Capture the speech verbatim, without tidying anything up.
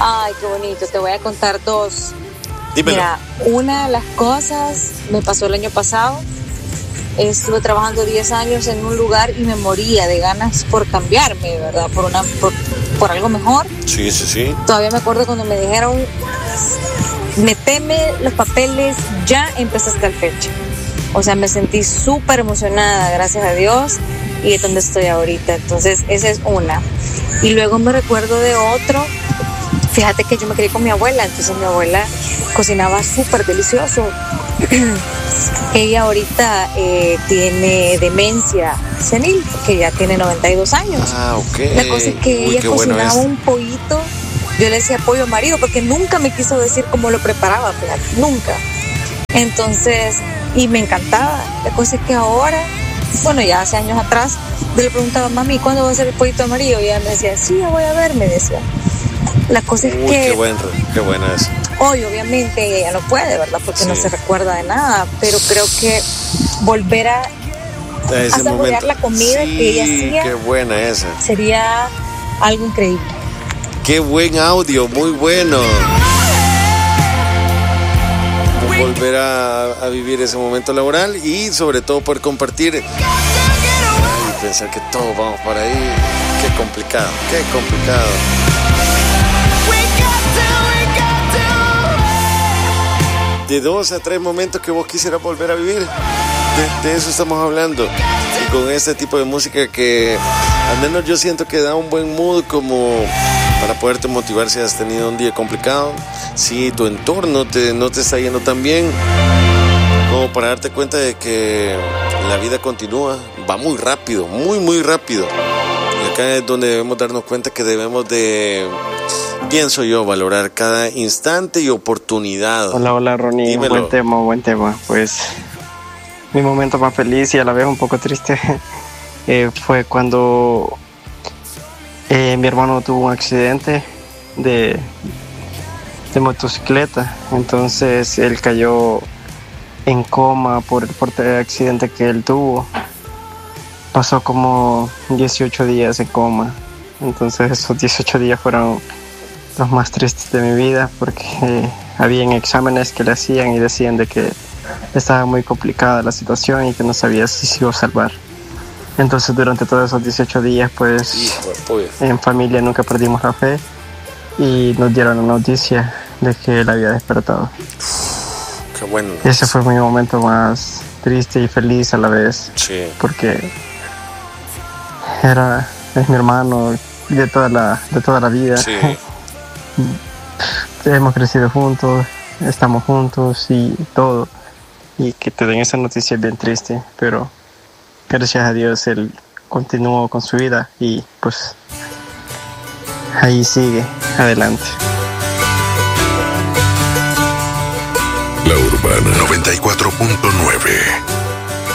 Ay, qué bonito, te voy a contar dos. Dímelo. Mira, una de las cosas me pasó el año pasado. Estuve trabajando diez años en un lugar y me moría de ganas por cambiarme, ¿verdad? Por una por, por algo mejor. Sí, sí, sí. Todavía me acuerdo cuando me dijeron, meteme los papeles, ya empezaste el fecha. O sea, me sentí súper emocionada, gracias a Dios, y es donde estoy ahorita. Entonces, esa es una. Y luego me recuerdo de otro. Fíjate que yo me crié con mi abuela, entonces mi abuela cocinaba súper delicioso. Ella ahorita eh, tiene demencia senil, porque ya tiene noventa y dos años. Ah, ok. La cosa es que Uy, ella cocinaba bueno un pollito. Yo le decía pollo marido porque nunca me quiso decir cómo lo preparaba, fíjate, nunca. Entonces, y me encantaba. La cosa es que ahora, bueno, ya hace años atrás, yo le preguntaba, mami, ¿cuándo va a ser el pollito amarillo? Y ella me decía, sí, ya voy a ver, me decía. La cosa es Uy, que... qué, buen, qué buena es. Hoy, obviamente, ella no puede, ¿verdad? Porque sí. no se recuerda de nada, pero creo que volver a, a, ese a saborear momento. la comida Sí, que ella hacía... qué buena esa. Sería algo increíble. Qué buen audio, muy bueno. Volver a, a vivir ese momento laboral y sobre todo poder compartir y pensar que todos vamos para ahí. Qué complicado, qué complicado. De dos a tres momentos que vos quisieras volver a vivir. De, de eso estamos hablando. Y con este tipo de música que al menos yo siento que da un buen mood como para poderte motivar si has tenido un día complicado, si tu entorno te, no te está yendo tan bien, como para darte cuenta de que la vida continúa, va muy rápido, muy muy rápido. Y acá es donde debemos darnos cuenta que debemos de, pienso yo, valorar cada instante y oportunidad. Hola, hola Ronnie, Dímelo. buen tema, buen tema. Pues mi momento más feliz y a la vez un poco triste eh, fue cuando eh, mi hermano tuvo un accidente de, de motocicleta. Entonces él cayó en coma por el fuerte accidente que él tuvo. Pasó como dieciocho días en coma. Entonces esos dieciocho días fueron los más tristes de mi vida porque eh, habían exámenes que le hacían y decían de que estaba muy complicada la situación y que no sabía si se iba a salvar. Entonces durante todos esos dieciocho días pues Hijo, en familia nunca perdimos la fe y nos dieron la noticia de que él había despertado. Qué bueno. Ese fue mi momento más triste y feliz a la vez. Sí. Porque era es mi hermano de toda la de toda la vida. Sí. Hemos crecido juntos, estamos juntos y todo. Y que te den esa noticia es bien triste, pero gracias a Dios él continuó con su vida y pues ahí sigue, adelante. La Urbana noventa y cuatro punto nueve.